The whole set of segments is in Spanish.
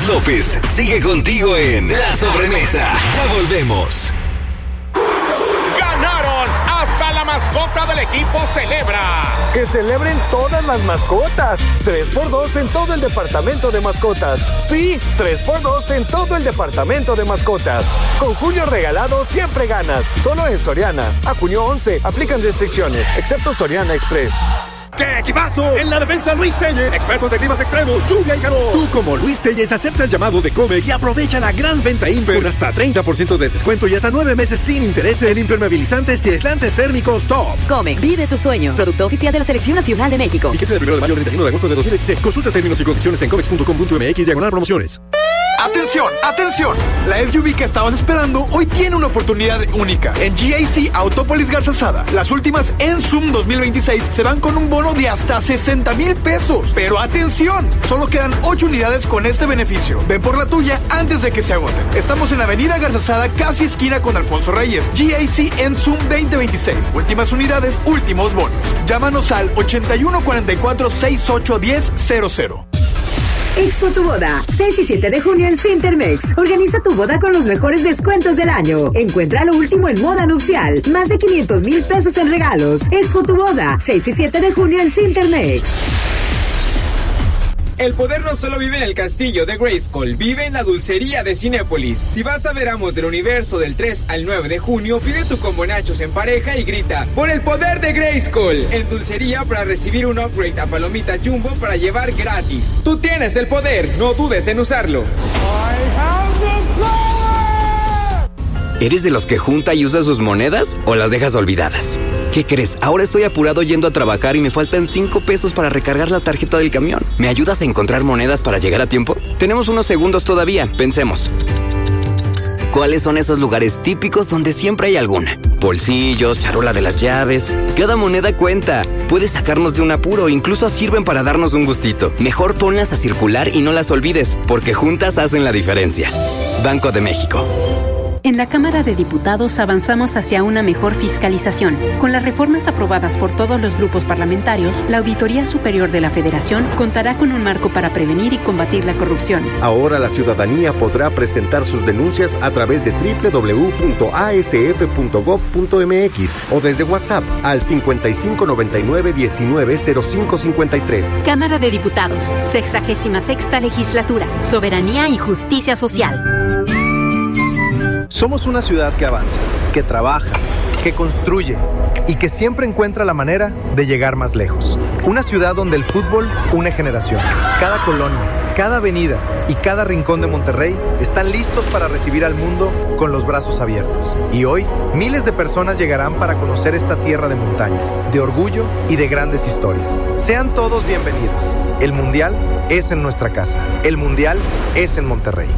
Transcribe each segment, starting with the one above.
López sigue contigo en La Sobremesa. Ya volvemos. ¡Ganaron! ¡Hasta la mascota del equipo celebra! ¡Que celebren todas las mascotas! 3x2 en todo el departamento de mascotas. Sí, 3x2 en todo el departamento de mascotas. Con Julio Regalado siempre ganas. Solo en Soriana. A junio 11. Aplican restricciones, excepto Soriana Express. ¡Qué equipazo! En la defensa, Luis Telles, expertos de climas extremos, lluvia y calor. Tú, como Luis Telles, acepta el llamado de Comex y aprovecha la gran venta Imper con hasta 30% de descuento y hasta 9 meses sin intereses en impermeabilizantes y aislantes térmicos top. Comex, vive tus sueños. Producto oficial de la Selección Nacional de México. Y que sea del 1 de mayo al 31 de agosto de 2016. Consulta términos y condiciones en comex.com.mx/promociones. ¡Atención! ¡Atención! La SUV que estabas esperando hoy tiene una oportunidad única. En GAC Autópolis Garzazada, las últimas en Zoom 2026 se van con un bono de hasta 60,000 pesos. Pero ¡atención! Solo quedan 8 unidades con este beneficio. Ven por la tuya antes de que se agoten. Estamos en Avenida Garzazada, casi esquina con Alfonso Reyes. GAC en Zoom 2026. Últimas unidades, últimos bonos. Llámanos al 8144-681000. Expo Tu Boda, 6 y 7 de junio en Cintermex. Organiza tu boda con los mejores descuentos del año. Encuentra lo último en moda nupcial. Más de 500,000 pesos en regalos. Expo Tu Boda, 6 y 7 de junio en Cintermex. El poder no solo vive en el castillo de Grayskull, vive en la dulcería de Cinépolis. Si vas a ver Amos del Universo del 3 al 9 de junio, pide tu combo nachos en pareja y grita ¡por el poder de Grayskull! En dulcería para recibir un upgrade a palomitas Jumbo para llevar gratis. Tú tienes el poder, no dudes en usarlo. ¿Eres de los que junta y usa sus monedas o las dejas olvidadas? ¿Qué crees? Ahora estoy apurado yendo a trabajar y me faltan 5 pesos para recargar la tarjeta del camión. ¿Me ayudas a encontrar monedas para llegar a tiempo? Tenemos unos segundos todavía, pensemos. ¿Cuáles son esos lugares típicos donde siempre hay alguna? Bolsillos, charola de las llaves. Cada moneda cuenta. Puede sacarnos de un apuro, incluso sirven para darnos un gustito. Mejor ponlas a circular y no las olvides, porque juntas hacen la diferencia. Banco de México. En la Cámara de Diputados avanzamos hacia una mejor fiscalización. Con las reformas aprobadas por todos los grupos parlamentarios, la Auditoría Superior de la Federación contará con un marco para prevenir y combatir la corrupción. Ahora la ciudadanía podrá presentar sus denuncias a través de www.asf.gov.mx o desde WhatsApp al 5599-190553. Cámara de Diputados, 66ª Legislatura, Soberanía y Justicia Social. Somos una ciudad que avanza, que trabaja, que construye y que siempre encuentra la manera de llegar más lejos. Una ciudad donde el fútbol une generaciones. Cada colonia, cada avenida y cada rincón de Monterrey están listos para recibir al mundo con los brazos abiertos. Y hoy, miles de personas llegarán para conocer esta tierra de montañas, de orgullo y de grandes historias. Sean todos bienvenidos. El Mundial es en nuestra casa. El Mundial es en Monterrey.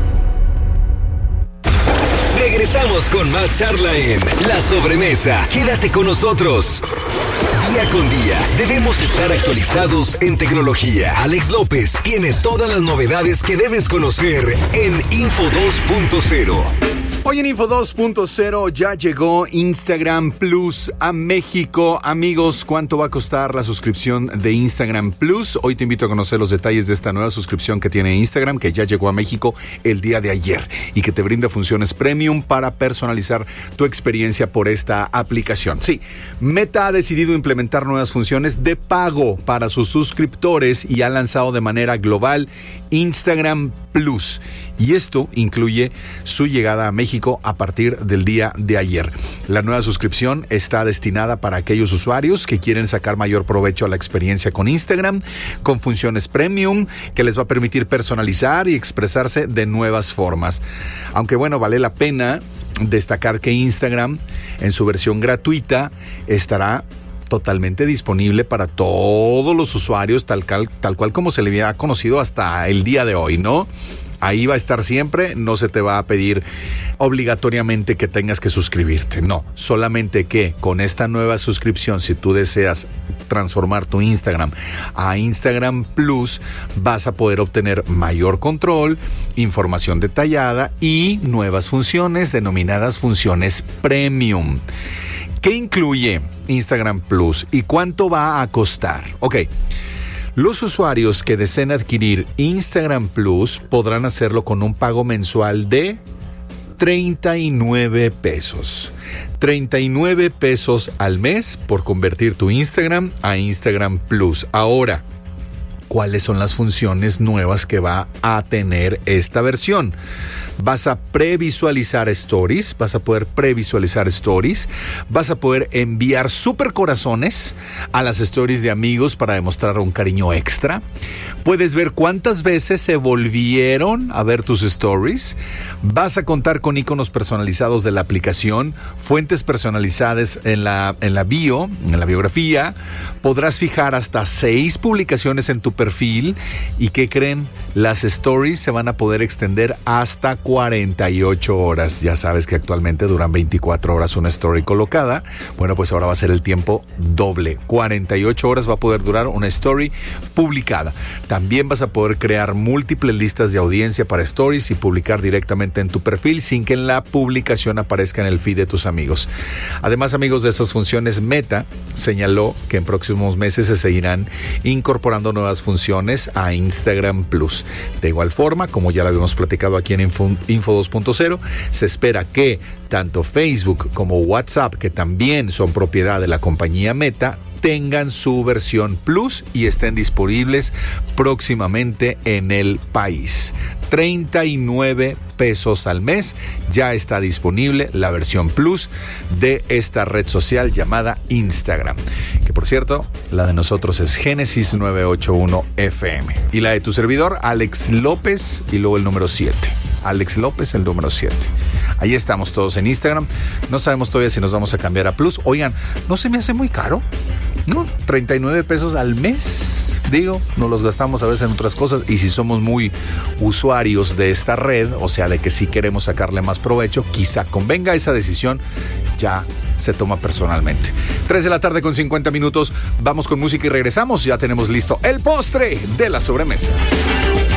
Regresamos con más charla en La Sobremesa. Quédate con nosotros. Día con día debemos estar actualizados en tecnología. Alex López tiene todas las novedades que debes conocer en Info 2.0. Hoy en Info 2.0 ya llegó Instagram Plus a México. Amigos, ¿cuánto va a costar la suscripción de Instagram Plus? Hoy te invito a conocer los detalles de esta nueva suscripción que tiene Instagram, que ya llegó a México el día de ayer y que te brinda funciones premium para personalizar tu experiencia por esta aplicación. Sí, Meta ha decidido implementar nuevas funciones de pago para sus suscriptores y ha lanzado de manera global Instagram Plus. Y esto incluye su llegada a México a partir del día de ayer. La nueva suscripción está destinada para aquellos usuarios que quieren sacar mayor provecho a la experiencia con Instagram, con funciones premium que les va a permitir personalizar y expresarse de nuevas formas. Aunque bueno, vale la pena destacar que Instagram, en su versión gratuita, estará totalmente disponible para todos los usuarios, tal cual como se le había conocido hasta el día de hoy, ¿no? Ahí va a estar siempre, no se te va a pedir obligatoriamente que tengas que suscribirte, no, solamente que con esta nueva suscripción, si tú deseas transformar tu Instagram a Instagram Plus, vas a poder obtener mayor control, información detallada y nuevas funciones denominadas funciones premium. ¿Qué incluye Instagram Plus y cuánto va a costar? Ok. Los usuarios que deseen adquirir Instagram Plus podrán hacerlo con un pago mensual de 39 pesos. 39 pesos al mes por convertir tu Instagram a Instagram Plus. Ahora, ¿cuáles son las funciones nuevas que va a tener esta versión? Vas a previsualizar stories, vas a poder enviar super corazones a las stories de amigos para demostrar un cariño extra. Puedes ver cuántas veces se volvieron a ver tus stories. Vas a contar con iconos personalizados de la aplicación, fuentes personalizadas en la bio, en la biografía. Podrás fijar hasta 6 publicaciones en tu perfil. ¿Y qué creen? Las stories se van a poder extender hasta 48 horas. Ya sabes que actualmente duran 24 horas una story colocada. Bueno, pues ahora va a ser el tiempo doble. 48 horas va a poder durar una story publicada. También vas a poder crear múltiples listas de audiencia para stories y publicar directamente en tu perfil sin que en la publicación aparezca en el feed de tus amigos. Además, amigos, de esas funciones, Meta señaló que en próximos meses se seguirán incorporando nuevas funciones a Instagram Plus. De igual forma, como ya lo habíamos platicado aquí en Info 2.0, se espera que tanto Facebook como WhatsApp, que también son propiedad de la compañía Meta, tengan su versión Plus y estén disponibles próximamente en el país. 39 pesos al mes, ya está disponible la versión Plus de esta red social llamada Instagram, que por cierto, la de nosotros es Génesis 981 FM y la de tu servidor, Alex López, y luego el número 7. Alex López, el número 7. Ahí estamos todos en Instagram. No sabemos todavía si nos vamos a cambiar a Plus. Oigan, ¿no se me hace muy caro? ¿No? 39 pesos al mes. Digo, nos los gastamos a veces en otras cosas. Y si somos muy usuarios de esta red, o sea, de que sí queremos sacarle más provecho, quizá convenga esa decisión. Ya se toma personalmente. 3 de la tarde con 50 minutos. Vamos con música y regresamos. Ya tenemos listo el postre de la sobremesa.